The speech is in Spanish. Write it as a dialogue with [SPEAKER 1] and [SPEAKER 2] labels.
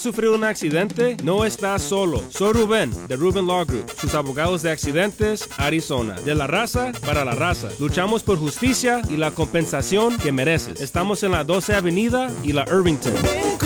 [SPEAKER 1] sufrido un accidente? No estás solo. Soy Rubén, de Rubén Law Group, sus abogados de accidentes, Arizona. De la raza para la raza. Luchamos por justicia y la compensación que mereces. Estamos en la 12 Avenida y la Irvington.